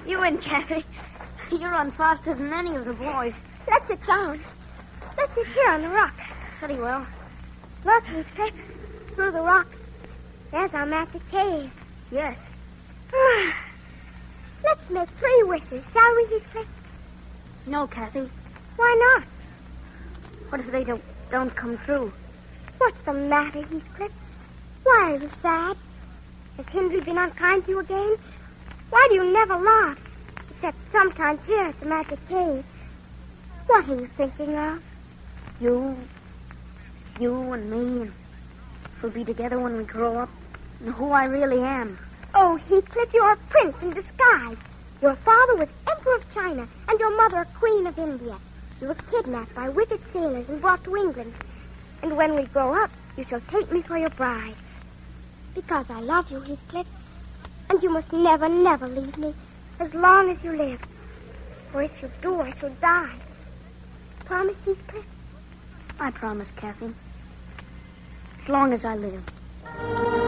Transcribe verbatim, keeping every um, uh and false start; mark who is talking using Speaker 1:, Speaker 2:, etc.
Speaker 1: You win, Kathy. You run faster than any of the boys.
Speaker 2: Let's sit down. Let's sit here on the rock.
Speaker 1: Pretty well.
Speaker 2: Look, Heathcliff. Through the rock. There's our magic cave.
Speaker 1: Yes.
Speaker 2: Let's make three wishes, shall we, Heathcliff?
Speaker 1: No, Kathy.
Speaker 2: Why not?
Speaker 1: What if they don't, don't come true?
Speaker 2: What's the matter, Heathcliff? Why are you sad? Has Hindley been unkind to you again? Why do you never laugh? Except sometimes here at the magic cave. What are you thinking of?
Speaker 1: You, you and me, and we'll be together when we grow up, and who I really am.
Speaker 2: Oh, Heathcliff, you're a prince in disguise. Your father was Emperor of China, and your mother Queen of India. You were kidnapped by wicked sailors and brought to England. And when we grow up, you shall take me for your bride. Because I love you, Heathcliff. And you must never, never leave me, as long as you live. For if you do, I shall die. Promise, Heathcliff?
Speaker 1: I promise, Kathy. As long as I live.